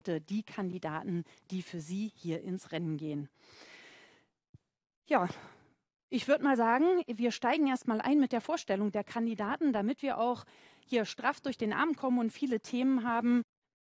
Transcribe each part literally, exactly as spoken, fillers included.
die Kandidaten, die für Sie hier ins Rennen gehen. Ja, ich würde mal sagen, wir steigen erstmal ein mit der Vorstellung der Kandidaten, damit wir auch hier straff durch den Abend kommen und viele Themen haben,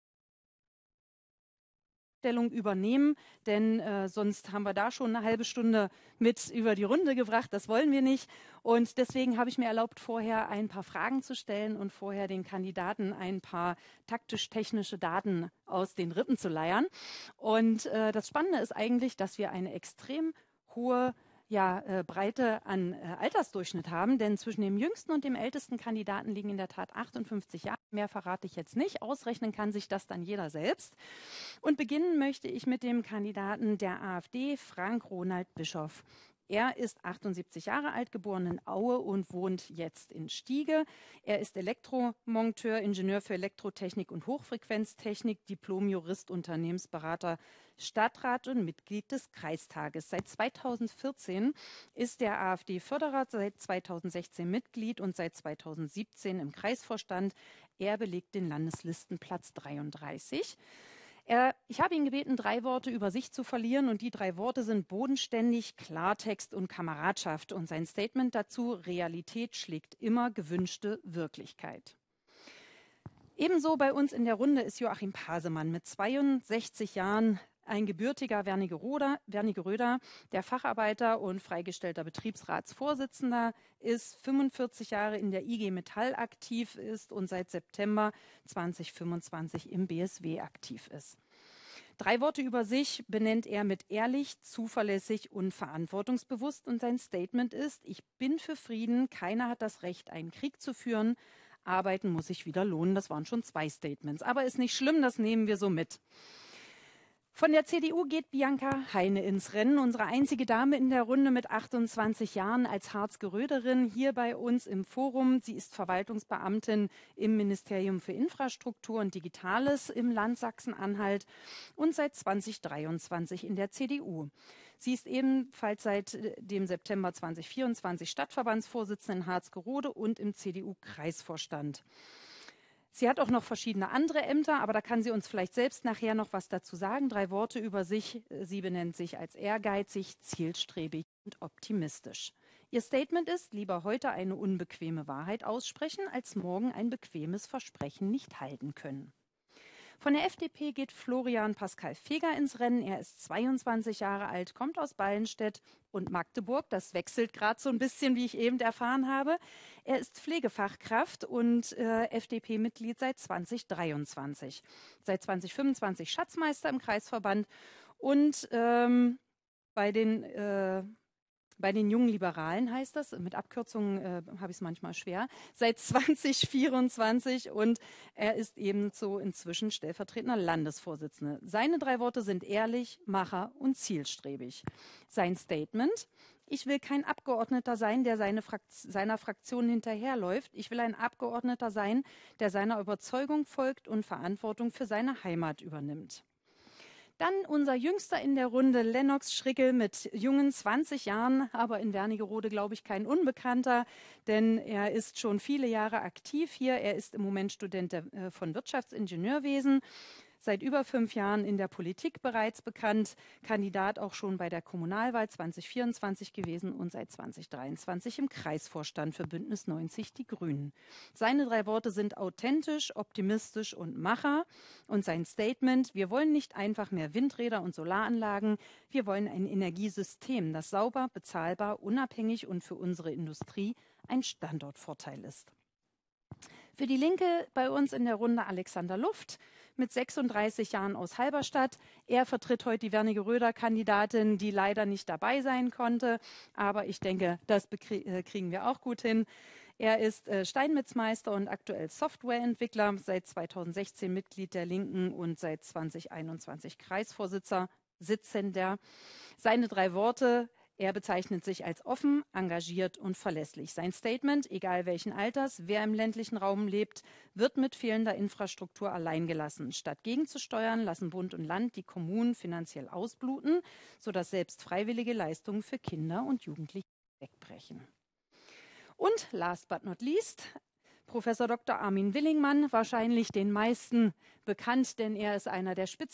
übernehmen, denn äh, sonst haben wir da schon eine halbe Stunde mit über die Runde gebracht. Das wollen wir nicht. Und deswegen habe ich mir erlaubt, vorher ein paar Fragen zu stellen und vorher den Kandidaten ein paar taktisch-technische Daten aus den Rippen zu leiern. Und äh, das Spannende ist eigentlich, dass wir eine extrem hohe ja, äh, Breite an äh, Altersdurchschnitt haben, denn zwischen dem jüngsten und dem ältesten Kandidaten liegen in der Tat achtundfünfzig Jahre. Mehr verrate ich jetzt nicht. Ausrechnen kann sich das dann jeder selbst. Und beginnen möchte ich mit dem Kandidaten der AfD, Frank Ronald Bischoff. Er ist achtundsiebzig Jahre alt, geboren in Aue und wohnt jetzt in Stiege. Er ist Elektromonteur, Ingenieur für Elektrotechnik und Hochfrequenztechnik, Diplom-Jurist, Unternehmensberater, Stadtrat und Mitglied des Kreistages. Seit zweitausendvierzehn ist der AfD-Förderer, seit zweitausendsechzehn Mitglied und seit zweitausendsiebzehn im Kreisvorstand. Er belegt den Landeslistenplatz dreiunddreißig. Er, ich habe ihn gebeten, drei Worte über sich zu verlieren, und die drei Worte sind bodenständig, Klartext und Kameradschaft. Und sein Statement dazu: Realität schlägt immer gewünschte Wirklichkeit. Ebenso bei uns in der Runde ist Joachim Pasemann mit zweiundsechzig Jahren, ein gebürtiger Wernigeröder, Wernigeröder, der Facharbeiter und freigestellter Betriebsratsvorsitzender ist, fünfundvierzig Jahre in der I G Metall aktiv ist und seit September zweitausendfünfundzwanzig im B S W aktiv ist. Drei Worte über sich benennt er mit ehrlich, zuverlässig und verantwortungsbewusst, und sein Statement ist: Ich bin für Frieden, keiner hat das Recht, einen Krieg zu führen, arbeiten muss sich wieder lohnen. Das waren schon zwei Statements, aber ist nicht schlimm, das nehmen wir so mit. Von der C D U geht Bianca Heine ins Rennen, unsere einzige Dame in der Runde mit achtundzwanzig Jahren als Harzgeröderin hier bei uns im Forum. Sie ist Verwaltungsbeamtin im Ministerium für Infrastruktur und Digitales im Land Sachsen-Anhalt und seit zweitausenddreiundzwanzig in der C D U. Sie ist ebenfalls seit dem September zweitausendvierundzwanzig Stadtverbandsvorsitzende in Harzgerode und im C D U-Kreisvorstand. Sie hat auch noch verschiedene andere Ämter, aber da kann sie uns vielleicht selbst nachher noch was dazu sagen. Drei Worte über sich. Sie benennt sich als ehrgeizig, zielstrebig und optimistisch. Ihr Statement ist: Lieber heute eine unbequeme Wahrheit aussprechen, als morgen ein bequemes Versprechen nicht halten können. Von der F D P geht Florian Pascal Feger ins Rennen. Er ist zweiundzwanzig Jahre alt, kommt aus Ballenstedt und Magdeburg. Das wechselt gerade so ein bisschen, wie ich eben erfahren habe. Er ist Pflegefachkraft und äh, F D P-Mitglied seit zweitausenddreiundzwanzig. Seit zweitausendfünfundzwanzig Schatzmeister im Kreisverband und ähm, bei den äh, Bei den jungen Liberalen heißt das, mit Abkürzungen äh, habe ich es manchmal schwer, seit zweitausendvierundzwanzig, und er ist ebenso inzwischen stellvertretender Landesvorsitzender. Seine drei Worte sind ehrlich, Macher und zielstrebig. Sein Statement: Ich will kein Abgeordneter sein, der seine Frakt- seiner Fraktion hinterherläuft. Ich will ein Abgeordneter sein, der seiner Überzeugung folgt und Verantwortung für seine Heimat übernimmt. Dann unser Jüngster in der Runde, Lennox Schrickel mit jungen zwanzig Jahren, aber in Wernigerode, glaube ich, kein Unbekannter, denn er ist schon viele Jahre aktiv hier. Er ist im Moment Student der, äh, von Wirtschaftsingenieurwesen, seit über fünf Jahren in der Politik bereits bekannt, Kandidat auch schon bei der Kommunalwahl zweitausendvierundzwanzig gewesen und seit zweitausenddreiundzwanzig im Kreisvorstand für Bündnis neunzig Die Grünen. Seine drei Worte sind authentisch, optimistisch und Macher, und sein Statement: Wir wollen nicht einfach mehr Windräder und Solaranlagen, wir wollen ein Energiesystem, das sauber, bezahlbar, unabhängig und für unsere Industrie ein Standortvorteil ist. Für die Linke bei uns in der Runde Alexander Luft mit sechsunddreißig Jahren aus Halberstadt. Er vertritt heute die Wernigeröder Kandidatin, die leider nicht dabei sein konnte, aber ich denke, das kriegen wir auch gut hin. Er ist äh, Steinmetzmeister und aktuell Softwareentwickler, seit zweitausendsechzehn Mitglied der Linken und seit zweitausendeinundzwanzig Kreisvorsitzender. Seine drei Worte: Er bezeichnet sich als offen, engagiert und verlässlich. Sein Statement: Egal welchen Alters, wer im ländlichen Raum lebt, wird mit fehlender Infrastruktur alleingelassen. Statt gegenzusteuern, lassen Bund und Land die Kommunen finanziell ausbluten, sodass selbst freiwillige Leistungen für Kinder und Jugendliche wegbrechen. Und last but not least Professor Doktor Armin Willingmann, wahrscheinlich den meisten bekannt, denn er ist einer der